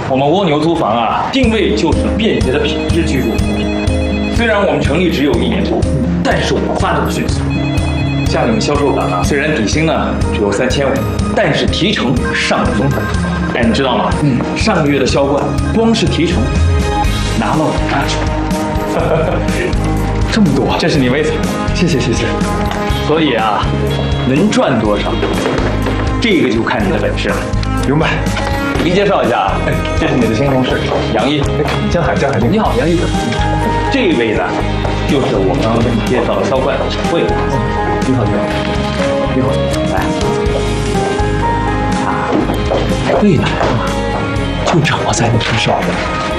我们蜗牛租房啊，定位就是便捷的品质居住服务。虽然我们成立只有1年多，但是我们发展迅速。像你们销售岗啊，虽然底薪呢只有3500，但是提成上不封顶。哎，你知道吗？上个月的销冠，光是提成拿了50%。这么多，这是你微词，谢谢。所以啊，能赚多少，这个就看你的本事了。明白。给你介绍一下，这是你的新同事杨毅，江海。你好，杨毅。这位呢，就是我刚刚跟你介绍的销冠陈慧。你好。来，未来嘛，就掌握在你身上了。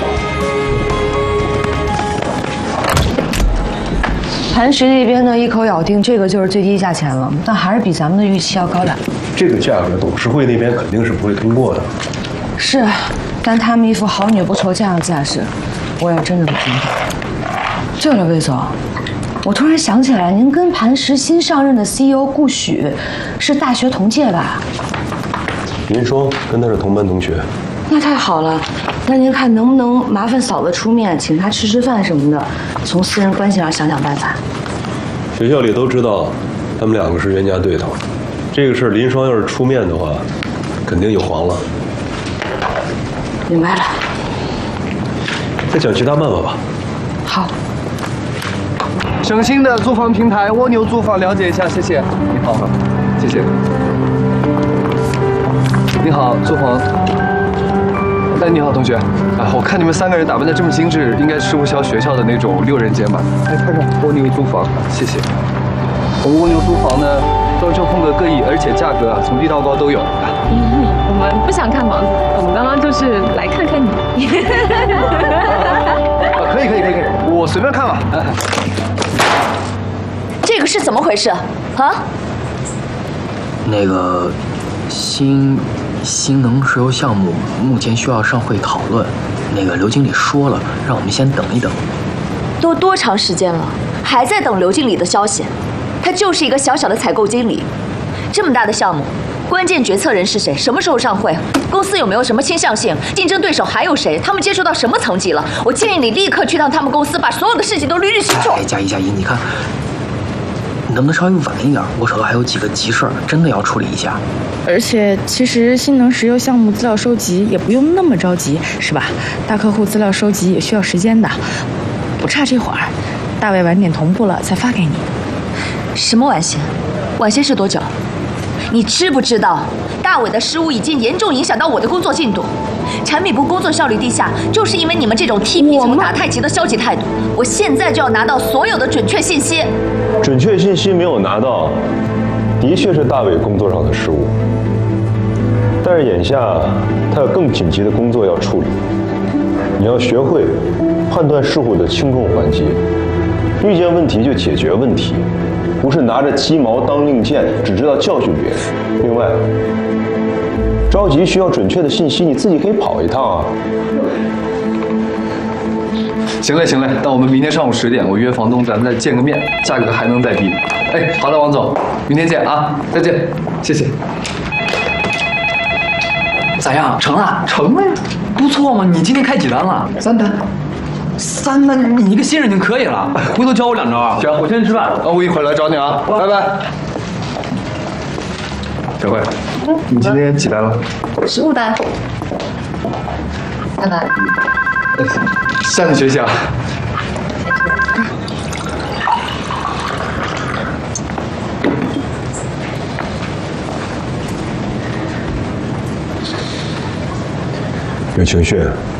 磐石那边呢，一口咬定这个就是最低价钱了，但还是比咱们的预期要高的。 这个价格，董事会那边肯定是不会通过的。 是，但他们一副好女不愁嫁的架势，我也真的不心疼。对了，魏总，我突然想起来，您跟磐石新上任的 CEO 顾许是大学同届吧？ 林双跟他是同班同学。 那太好了，那您看能不能麻烦嫂子出面，请他吃饭什么的，从私人关系上想想办法。 学校里都知道，他们2个是冤家对头。这个事林双要是出面的话，肯定就黄了。 明白了。 再想其他办法吧。 好。 省心的租房平台蜗牛租房，了解一下，谢谢。你好，谢谢。你好，租房。哎，你好，同学。哎，我看你们3个人打扮得这么精致，应该是武校学校的那种6人间吧？哎，看看蜗牛租房，谢谢。我们蜗牛租房呢，装修风格各异，而且价格从低到高都有。 我们不想看房子，我们刚刚就是来看看你。 可以，我随便看吧。 这个是怎么回事啊？ 那个新能石油项目目前需要上会讨论，那个刘经理说了，让我们先等一等。 都多长时间了，还在等刘经理的消息？他就是一个小小的采购经理，这么大的项目，关键决策人是谁？什么时候上会？公司有没有什么倾向性？竞争对手还有谁？他们接触到什么层级了？我建议你立刻去趟他们公司，把所有的事情都捋清楚。 哎，佳怡，你看，你能不能稍微晚一点？我手头还有几个急事儿，真的要处理一下。 而且，其实新能石油项目资料收集也不用那么着急，是吧？大客户资料收集也需要时间的，不差这会儿。大伟晚点同步了再发给你。 什么晚些？晚些是多久？你知不知道，大伟的失误已经严重影响到我的工作进度，产品部工作效率低下，就是因为你们这种踢皮球打太极的消极态度。我现在就要拿到所有的准确信息。 准确信息没有拿到，的确是大伟工作上的失误，但是眼下他有更紧急的工作要处理。你要学会判断事物的轻重缓急，遇见问题就解决问题，不是拿着鸡毛当令箭，只知道教训别人。另外，着急需要准确的信息，你自己可以跑一趟啊。 行嘞，那我们明天上午10点，我约房东，咱们再见个面，价格还能再低。哎，好的，王总，明天见啊，再见，谢谢。 咋样？成了？ 成了呀， 不错嘛！你今天开几单了？3单。3单？你一个新人就可以了？回头教我2招啊！ 行，我先去吃饭，我一会儿来找你啊，拜拜。小慧，你今天几单了 15单。3单。 向你学习啊。 有情绪。